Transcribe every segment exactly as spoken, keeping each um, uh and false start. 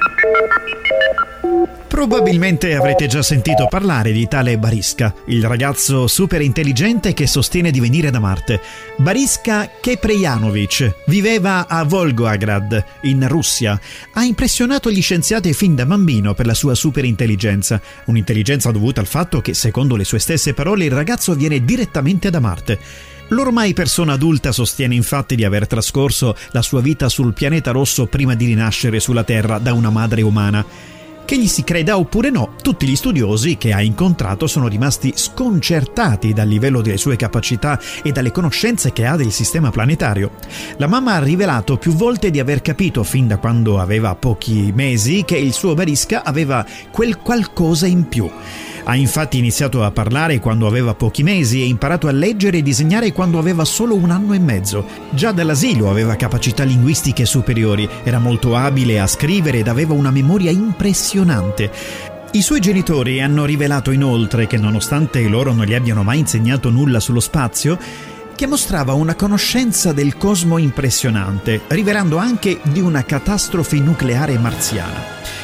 Probabilmente avrete già sentito parlare di tale Bariska, il ragazzo super intelligente che sostiene di venire da Marte. Bariska Keprejanovic viveva a Volgograd, in Russia. Ha impressionato gli scienziati fin da bambino per la sua super intelligenza, un'intelligenza dovuta al fatto che, secondo le sue stesse parole, il ragazzo viene direttamente da Marte. L'ormai persona adulta sostiene infatti di aver trascorso la sua vita sul pianeta rosso prima di rinascere sulla Terra da una madre umana. Che gli si creda oppure no, tutti gli studiosi che ha incontrato sono rimasti sconcertati dal livello delle sue capacità e dalle conoscenze che ha del sistema planetario. La mamma ha rivelato più volte di aver capito fin da quando aveva pochi mesi che il suo Bariska aveva quel qualcosa in più. Ha infatti iniziato a parlare quando aveva pochi mesi e imparato a leggere e disegnare quando aveva solo un anno e mezzo. Già dall'asilo aveva capacità linguistiche superiori, era molto abile a scrivere ed aveva una memoria impressionante. I suoi genitori hanno rivelato inoltre che, nonostante loro non gli abbiano mai insegnato nulla sullo spazio, che mostrava una conoscenza del cosmo impressionante, rivelando anche di una catastrofe nucleare marziana.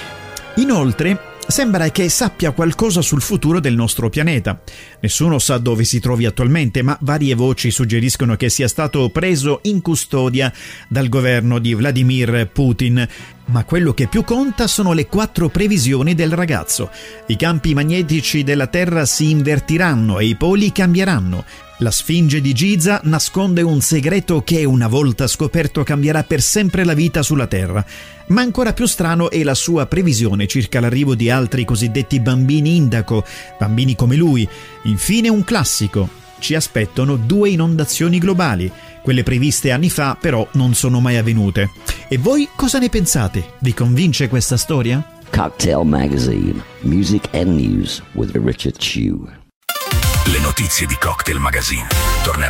Inoltre, sembra che sappia qualcosa sul futuro del nostro pianeta. Nessuno sa dove si trovi attualmente, ma varie voci suggeriscono che sia stato preso in custodia dal governo di Vladimir Putin. Ma quello che più conta sono le quattro previsioni del ragazzo. I campi magnetici della Terra si invertiranno e i poli cambieranno. La Sfinge di Giza nasconde un segreto che, una volta scoperto, cambierà per sempre la vita sulla Terra. Ma ancora più strano è la sua previsione circa l'arrivo di altri cosiddetti bambini indaco, bambini come lui. Infine un classico: ci aspettano due inondazioni globali. Quelle previste anni fa però non sono mai avvenute. E voi cosa ne pensate? Vi convince questa storia? Cocktail Magazine, Music and News with Richard Chew. Le notizie di Cocktail Magazine torneranno